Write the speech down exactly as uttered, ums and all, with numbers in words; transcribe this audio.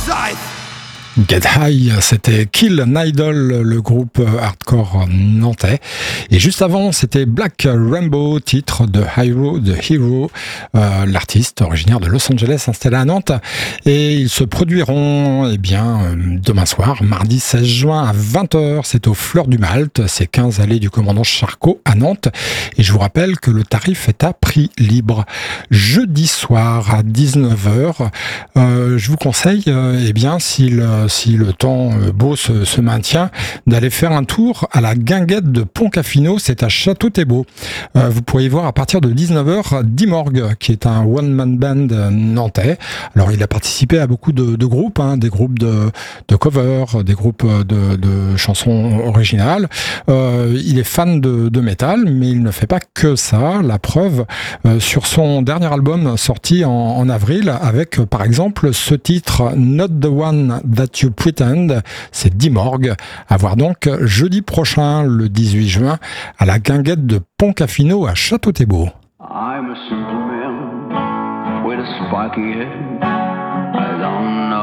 Get High, c'était Kill an Idol, le groupe hardcore nantais. Et juste avant, c'était Black Rainbow, titre de Hero, de Hero, euh, l'artiste originaire de Los Angeles installé à Nantes. Et ils se produiront eh bien, demain soir, mardi seize juin à vingt heures. C'est au Fleur du Malte, c'est quinze allées du Commandant Charcot à Nantes. Et je vous rappelle que le tarif est à prix libre. Jeudi soir à dix-neuf heures, euh, je vous conseille, euh, eh bien, si le si le temps beau se, se maintient, d'aller faire un tour à la guinguette de Pont-Caffino, c'est à Château-Thébot. Euh, vous pourrez y voir à partir de dix-neuf heures Dimorgue, qui est un one-man band nantais. Alors il a participé à beaucoup de, de groupes, hein, des groupes de, de covers, des groupes de, de chansons originales. Euh, il est fan de, de métal, mais il ne fait pas que ça. La preuve, euh, sur son dernier album sorti en, en avril, avec par exemple ce titre Not the One That You Pretend, c'est Dimorgue. À voir donc jeudi prochain, le dix-huit juin, à la guinguette de Pont-Caffino à Château-Thébot. I'm a simple man with a spiky head. I don't know